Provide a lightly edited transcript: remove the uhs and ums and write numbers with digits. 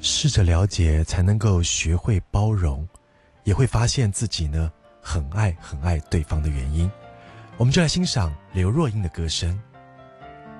试着了解，才能够学会包容，也会发现自己呢很爱对方的原因。我们就来欣赏刘若英的歌声。